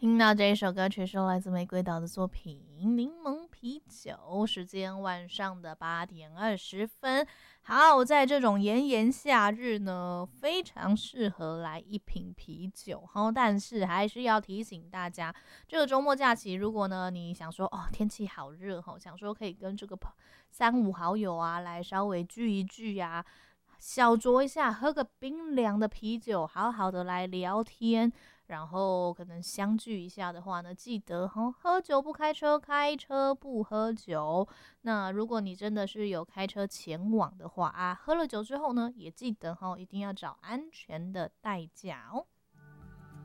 听到这一首歌曲是来自玫瑰岛的作品《柠檬啤酒》，时间晚上的8:20。好，在这种炎炎夏日呢，非常适合来一瓶啤酒。好，但是还是要提醒大家，这个周末假期，如果呢你想说哦天气好热哈，想说可以跟这个3、5好友啊来稍微聚一聚啊，小酌一下，喝个冰凉的啤酒，好好的来聊天。然后可能相聚一下的话呢，记得喝酒不开车，开车不喝酒。那如果你真的是有开车前往的话啊，喝了酒之后呢，也记得一定要找安全的代驾哦。